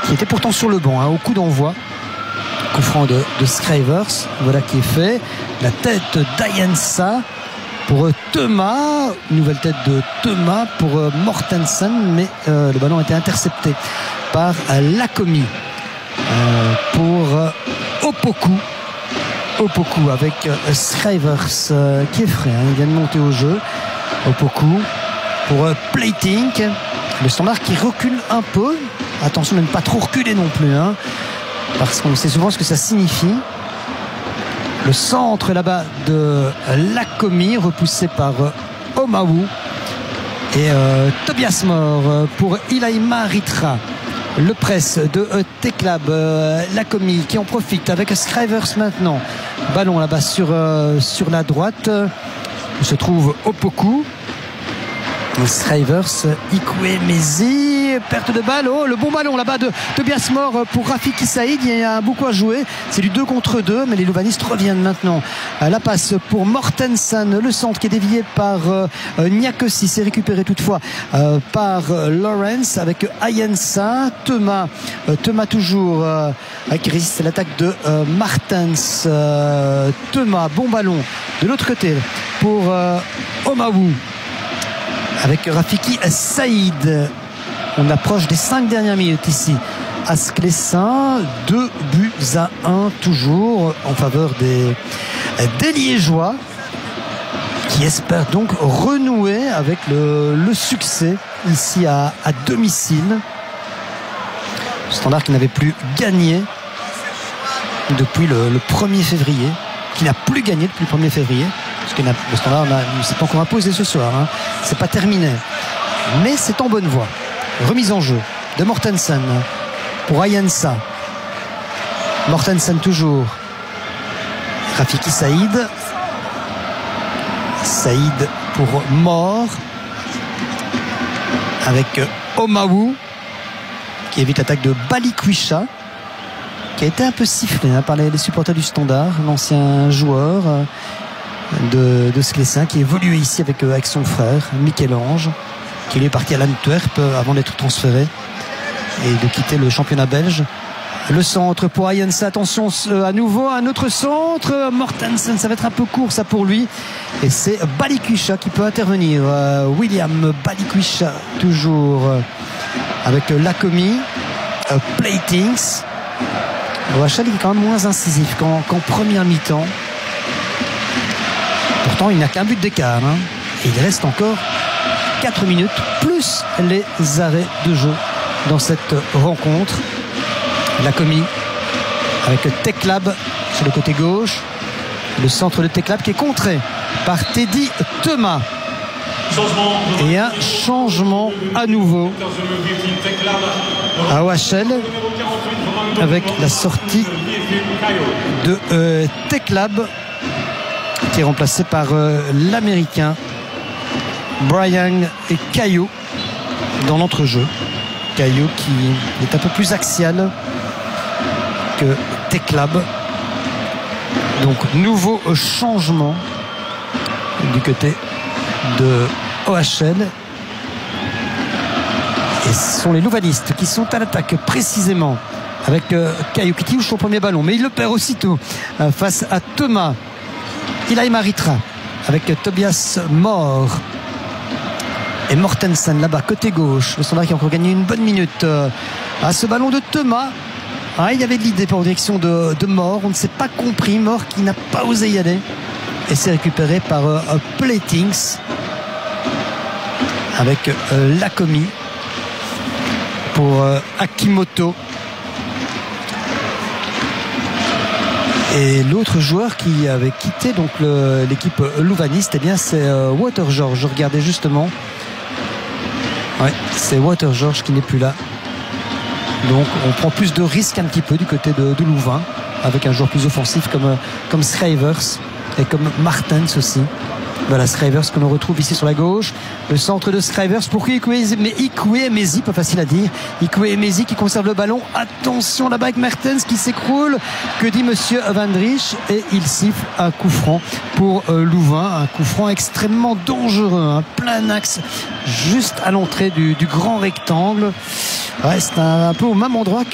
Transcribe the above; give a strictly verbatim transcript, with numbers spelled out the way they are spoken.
qui était pourtant sur le banc hein, au coup d'envoi. Coup franc de, de Schrijvers, voilà qui est fait. La tête d'Ayensa pour Thomas, nouvelle tête de Thomas pour Mortensen, mais euh, le ballon a été intercepté par euh, Lakomi euh, pour euh, Opoku. Opoku avec euh, Schrijvers euh, qui est frais, hein, il vient de monter au jeu. Opoku pour euh, Platink, le Standard qui recule un peu. Attention de ne pas trop reculer non plus, hein, parce qu'on sait souvent ce que ça signifie. Le centre là-bas de Lakomi, repoussé par euh, Omawu. Et euh, Tobias Moore pour Ilaima Ritra. Le press de euh, Teklab, euh, Lakomi qui en profite avec Schrijvers maintenant. Ballon là-bas sur, euh, sur la droite. Où se trouve Opoku. Schrijvers, Ikwemezi, perte de balle. Oh, le bon ballon là-bas de Tobias Moore pour Rafiki Saïd. Il y a beaucoup à jouer. C'est du deux contre deux, mais les Louvanistes reviennent maintenant. La passe pour Mortensen, le centre qui est dévié par euh, Niakosi. C'est récupéré toutefois euh, par euh, Lawrence avec Ayensa. Thomas, euh, Thomas toujours euh, qui résiste à l'attaque de euh, Martens. Euh, Thomas, bon ballon de l'autre côté pour euh, Omawu. Avec Rafiki Saïd. On approche des cinq dernières minutes ici à Sclessin. Deux buts à un toujours en faveur des, des Liégeois qui espèrent donc renouer avec le, le succès ici à, à domicile. Standard qui n'avait plus gagné depuis le, le premier février, qui n'a plus gagné depuis le premier février. Parce que le Standard ne s'est pas encore imposé ce soir, hein. C'est pas terminé, mais c'est en bonne voie. Remise en jeu de Mortensen pour Ayensa. Mortensen toujours. Rafiki Saïd. Saïd pour Moore avec Omawu qui évite l'attaque de Balikwisha, qui a été un peu sifflé hein, par les, les supporters du Standard, l'ancien joueur de, de Sclessin qui évolue ici avec, avec son frère Michel-Ange, qui lui est parti à l'Antwerp avant d'être transféré et de quitter le championnat belge. Le centre pour Ayensa, attention à nouveau, un autre centre, Mortensen, ça va être un peu court ça pour lui, et c'est Balikwisha qui peut intervenir. euh, William Balikwisha toujours euh, avec Lakomi. euh, Platings. Rachel est quand même moins incisif qu'en, qu'en première mi-temps. Pourtant il n'a qu'un but d'écart hein. Et il reste encore quatre minutes plus les arrêts de jeu dans cette rencontre. Lakomi avec Teklab sur le côté gauche, le centre de Teklab qui est contré par Teddy Thomas, et un changement à nouveau à O H L avec la sortie de euh, Teklab qui est remplacé par euh, l'américain Brian et Caillou dans l'entrejeu. Caillou qui est un peu plus axial que Teklab. Donc nouveau changement du côté de O H L, et ce sont les Louvanistes qui sont à l'attaque précisément avec euh, Caillou qui touche son premier ballon, mais il le perd aussitôt euh, face à Thomas. Ilaima Ritra avec euh, Tobias Moore et Mortensen là-bas côté gauche. Le Standard qui a encore gagné une bonne minute euh, à ce ballon de Thomas. Ah, il y avait de l'idée pour en direction de, de Moore, on ne s'est pas compris. Moore qui n'a pas osé y aller, et c'est récupéré par euh, Platings avec euh, Lakomi pour euh, Akimoto. Et l'autre joueur qui avait quitté donc le, l'équipe louvaniste, eh bien c'est euh, Water George. Je regardais justement. Ouais, c'est Water George qui n'est plus là. Donc on prend plus de risques un petit peu du côté de, de Louvain, avec un joueur plus offensif comme, comme Schrijvers et comme Martens aussi. Voilà, Schrijvers que l'on retrouve ici sur la gauche. Le centre de Schrijvers pour Ikwemezi, pas facile à dire. Ikwemezi qui conserve le ballon. Attention là-bas avec Mertens qui s'écroule. Que dit monsieur Van Driesch? Et il siffle un coup franc pour euh, Louvain. Un coup franc extrêmement dangereux. Un plein axe juste à l'entrée du, du grand rectangle. Ouais, c'est un, un peu au même endroit